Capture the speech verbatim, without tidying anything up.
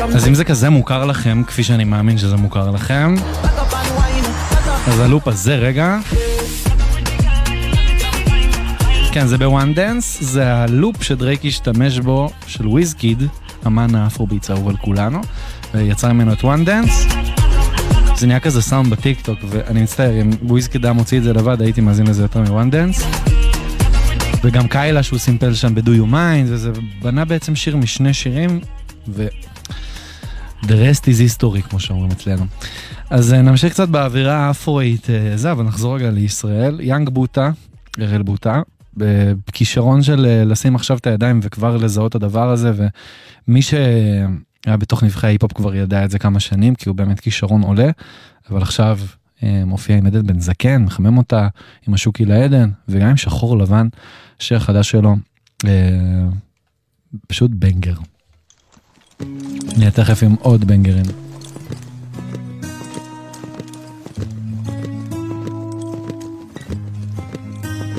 אז אם זה כזה מוכר לכם, כפי שאני מאמין שזה מוכר לכם, אז הלופ הזה רגע, כן, זה בוואן דנס, זה הלופ שדרייק השתמש בו של וויזקיד, אמן האפרוביטס האהוב על כולנו, ויצר ממנו את וואן דנס. זה נהיה כזה סאונד בטיקטוק, ואני מצטער, אם וויזקיד היה מוציא את זה לבד, הייתי מאזין לזה יותר מוואן דנס. וגם קיילה שהוא סימפל שם ב-Do You Mind, וזה בנה בעצם שיר משני שירים, ו... The rest is history, כמו שאומרים אצלנו. אז נמשיך קצת באווירה האפרואית, זה, אבל נחזור רגע לישראל. יאנג בוטה, אראל בוטה, בכישרון של לשים עכשיו את הידיים וכבר לזהות את הדבר הזה, ומי שהיה בתוך נבחי ההיפ-הופ כבר ידע את זה כמה שנים, כי הוא באמת כישרון עולה, אבל עכשיו מופיע עם עדן בן זקן, מחמם אותה עם השוקי לעדן, וגם עם שחור לבן, שיר חדש שלו, פשוט בנגר. נהיה תכף עם עוד בנגרים.